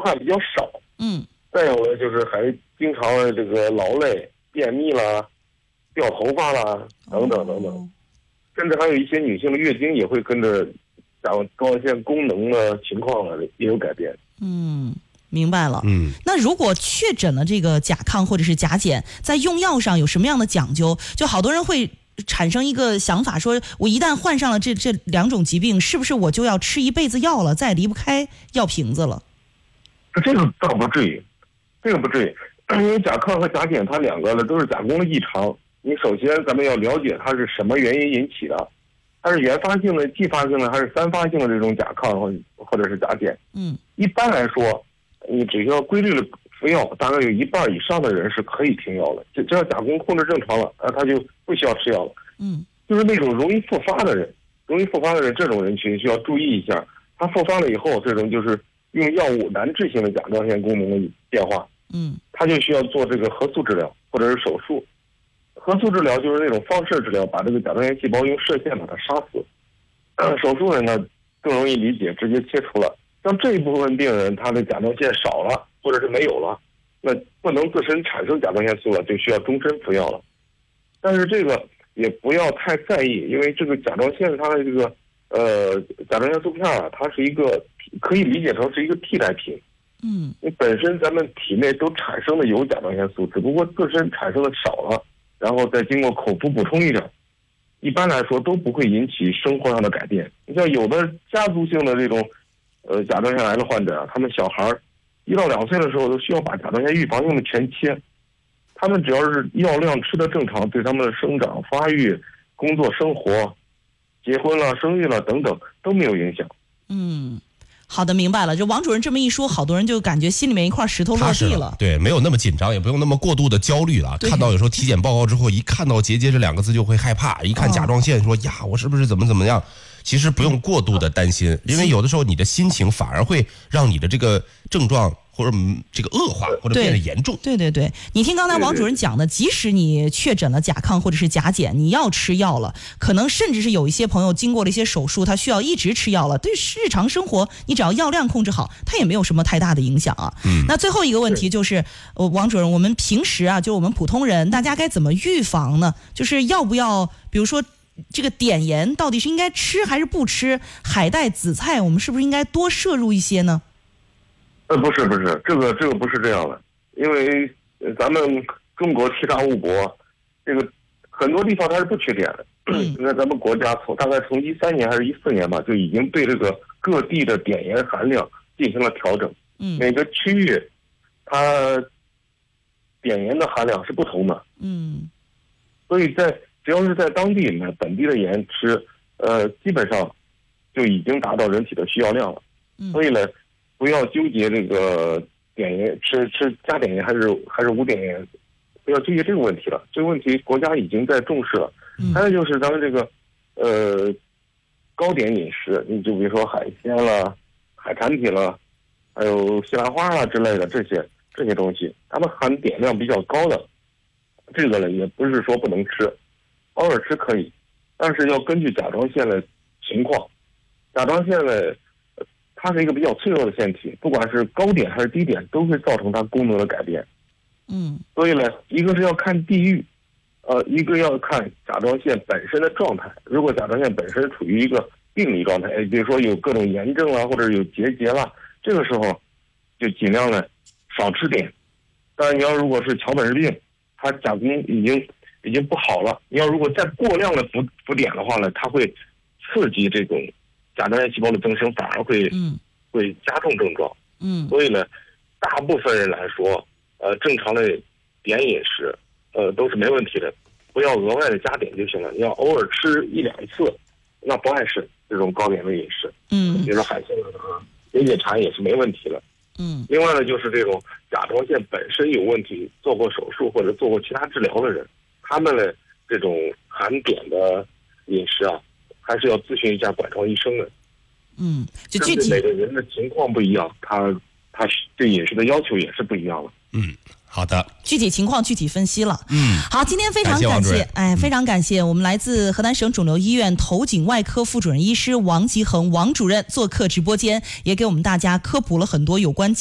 汗比较少。再有呢，就是还经常这个劳累、便秘啦、掉头发啦等等等等，甚至还有一些女性的月经也会跟着甲状腺功能的情况也有改变。 明白了。那如果确诊了这个甲亢或者是甲减，在用药上有什么样的讲究？就好多人会产生一个想法，说我一旦患上了这两种疾病，是不是我就要吃一辈子药了，再也离不开药瓶子了？ 这个倒不至于，因为甲亢和甲减它两个呢都是甲功的异常。你首先咱们要了解它是什么原因引起的，它是原发性的、继发性的还是三发性的这种甲亢或者是甲减。一般来说，你只要规律的服药，大概有一半以上的人是可以停药的。只要甲功控制正常了，他就不需要吃药了。就是那种容易复发的人，这种人群需要注意一下。他复发了以后，这种就是用药物难治性的甲状腺功能的变化，他就需要做这个核素治疗或者是手术。核素治疗就是那种放射治疗，把这个甲状腺细胞用射线把它杀死。手术人呢更容易理解，直接切除了。像这一部分病人，他的甲状腺少了或者是没有了，那不能自身产生甲状腺素了，就需要终身服药了。但是这个也不要太在意，因为这个甲状腺它的这个甲状腺素片啊，它是一个可以理解成是一个替代品。你本身咱们体内都产生的有甲状腺素，只不过自身产生的少了，然后再经过口服补充一点，一般来说都不会引起生活上的改变。你像有的家族性的这种甲状腺癌的患者啊，他们小孩1到2岁的时候都需要把甲状腺预防性的全切，他们只要是药量吃得正常，对他们的生长发育、工作生活、结婚了、生育了等等都没有影响。 好的，明白了。就王主任这么一说，好多人就感觉心里面一块石头落地了。 对，没有那么紧张，也不用那么过度的焦虑了。看到有时候体检报告之后，一看到结节这2个字就会害怕，一看甲状腺说呀，我是不是怎么样？其实不用过度的担心，因为有的时候你的心情反而会让你的这个症状或者这个恶化或者变得严重。 对，你听刚才王主任讲的，即使你确诊了甲亢或者是甲减，你要吃药了，可能甚至是有一些朋友经过了一些手术，他需要一直吃药了，对日常生活你只要药量控制好，它也没有什么太大的影响啊。那最后一个问题就是，王主任，我们平时啊，就我们普通人，大家该怎么预防呢？就是要不要，比如说这个碘盐到底是应该吃还是不吃？海带、紫菜，我们是不是应该多摄入一些呢？ 不是，这个不是这样的，因为咱们中国七大物博，这个很多地方它是不缺碘的。那咱们国家大概从13年还是14年吧，就已经对这个各地的碘盐含量进行了调整。每个区域它碘盐的含量是不同的。所以只要是在当地呢，本地的盐吃，基本上就已经达到人体的需要量了。所以呢，不要纠结这个碘盐吃加碘盐还是无碘盐，不要纠结这个问题了。这个问题国家已经在重视了。还有就是咱们这个高碘饮食，你就比如说海鲜了、海产品了，还有西兰花啦之类的这些东西，它们含碘量比较高的，这个呢也不是说不能吃，偶尔吃可以，但是要根据甲状腺的情况。甲状腺呢，它是一个比较脆弱的腺体，不管是高碘还是低碘，都会造成它功能的改变。所以呢，一个是要看地域，一个要看甲状腺本身的状态。如果甲状腺本身处于一个病理状态，比如说有各种炎症啦，或者有结节啦，这个时候就尽量呢少吃碘。当然，你要如果是桥本氏病，它甲功已经不好了，你要如果再过量的补碘的话呢，它会刺激这种甲状腺细胞的增生，反而会加重症状。所以呢，大部分人来说，正常的碘饮食，都是没问题的，不要额外的加碘就行了。你要偶尔吃1-2次，那不碍事这种高碘的饮食。比如说海鲜人解馋也是没问题的。另外呢，就是这种甲状腺本身有问题，做过手术或者做过其他治疗的人，他们的这种含碘的饮食啊，还是要咨询一下管床医生的。 就具体每个人的情况不一样，他对饮食的要求也是不一样的。 好的， 具体情况具体分析了。好，今天非常感谢，非常感谢我们来自河南省肿瘤医院头颈外科副主任医师王吉恒王主任做客直播间，也给我们大家科普了很多有关